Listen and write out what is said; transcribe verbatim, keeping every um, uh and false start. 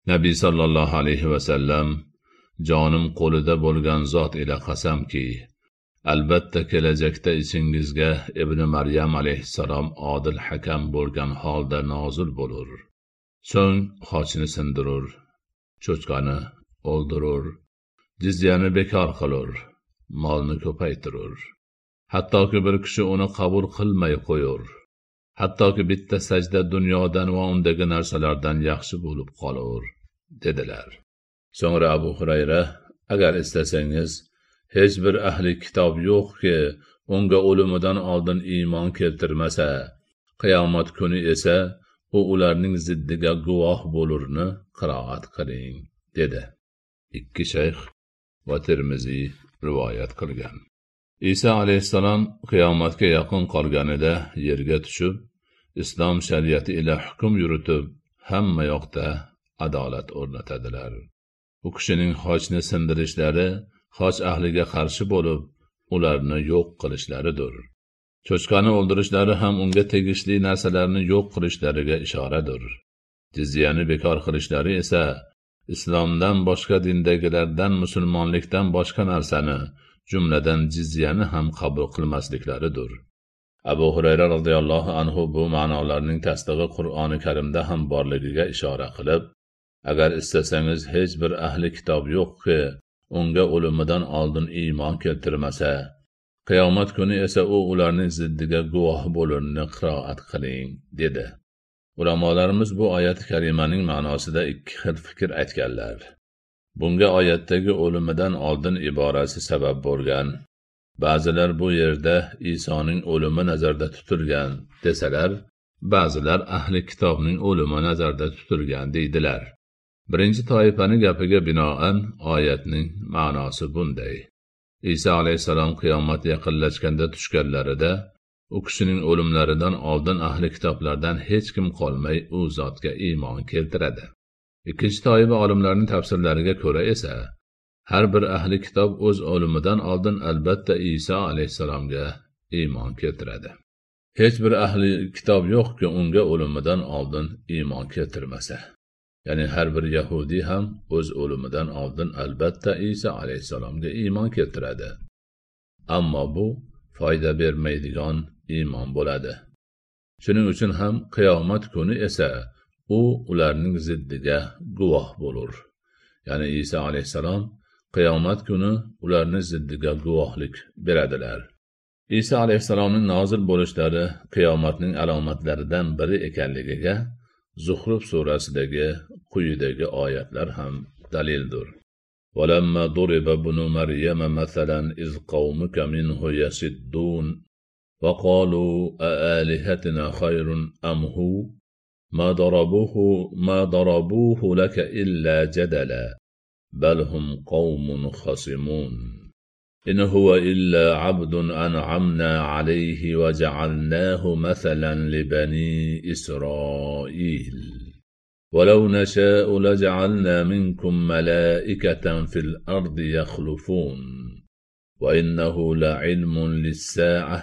Nabiy sallallohu alayhi va sallam: "Jonim qo'lida bo'lgan zot ila qasamki, albatta kelajakda ichingizga Ibn Maryam alayhissalom odil hakam bo'lgan holda nozil bo'lur. So'ng xochni sindirur, cho'chqani o'ldirur, jizyani bekor qilur, molni ko'paytirur. Hattoki bir kishi uni qabul qilmay qo'yur. Hattoki bitta sajda dunyodan va undagi narsalardan yaxshi bo'lib qolur", dedilar. So'ngra Abu Hurayra: "Agar istasangiz, hech bir ahli kitob yo'qki, unga o'limidan oldin iymon keltirmasa, qiyomat kuni esa u ularning ziddiga guvoh bo'lurni qiroat qiling", dedi. Ikki shayx va Termiziy rivoyat qilgan. Isa alayhissalom qiyomatga yaqin qolganida yerga tushib, islom shariati ila hukm yuritib, hamma yoqda adolat o'rnatadilar. U kishining xochni sindirishlari xoch ahliga qarshi bo'lib, ularni yo'q qilishlaridir. Cho'chqani o'ldirishlari ham unga tegishli narsalarni yo'q qilishlariga ishoradir. Jizyani bekor qilishlari esa islomdan boshqa dindagilardan musulmonlikdan boshqa narsani, jumladan jizyani ham qabul qilmasliklaridir. Abu Hurayra radhiyallohu anhu bu ma'nolarning tasdig'i Qur'oni Karimda ham borligiga ishora qilib: "Agar istasangiz, hech bir ahli kitob yo'qki, unga o'limidan oldin iymon keltirmasa, qiyomat kuni esa u ularning ziddiga guvoh bo'lurni qiroat qiling", dedi. Ulamolarimiz bu oyat karimaning ma'nosida ikki xil fikr aytganlar. Bunga oyatdagi o'limidan oldin iborasi sabab bo'lgan. Ba'zilar bu yerda Isoning o'limi nazarda tutilgan desalar, ba'zilar ahli kitobning o'limi nazarda tutilgan deydilar. Birinchi toifaning gapiga binoan oyatning ma'nosi bunday: Isa alayhissalom qiyomat yaqinlashganda tushganlarida u kishining o'limlaridan oldin ahli kitoblardan hech kim qolmay u zotga iymon keltiradi. Ikkinchi toifa olimlarning tafsirlariga ko'ra esa, har bir ahli kitob o'z o'limidan oldin albatta Isa alayhissalomga iymon keltiradi. Hech bir ahli kitob yo'qki, unga o'limidan oldin iymon keltirmasa. Ya'ni har bir Yahudi ham o'z o'limidan oldin albatta Isa alayhissalomga iymon keltiradi. Ammo bu foyda bermaydigan iymon bo'ladi. Shuning uchun ham qiyomat kuni esa u ularning ziddiga guvoh bo'lur. Ya'ni Isa alayhissalom qiyomat kuni ularning ziddiga guvohlik beradilar. Isa alayhissalomning nozil bo'lishlari qiyomatning alomatlaridan biri ekanligiga Zuhruf surasidagi quyidagi oyatlar ham dalildir. وَلَمَّا ضُرِبَ ابْنُ مَرْيَمَ مَثَلًا إِذْ قَوْمُكَ مِنْهُ يَصِدُّونَ وَقَالُوا أَآلِهَتُنَا خَيْرٌ أَمْ هُوَ مَا ضَرَبُوهُ مَا ضَرَبُوهُ لَكَ إِلَّا جَدَلًا بَلْ هُمْ قَوْمٌ خَصِمُونَ إِنْ هُوَ إِلَّا عَبْدٌ أَنْعَمْنَا عَلَيْهِ وَجَعَلْنَاهُ مَثَلًا لِبَنِي إِسْرَائِيلَ وَلَوْ نَشَاءُ لَجَعَلْنَا مِنْكُمْ مَلَائِكَةً فِي الْأَرْضِ يَخْلُفُونَ وَإِنَّهُ لَعِلْمٌ لِلسَّاعَةِ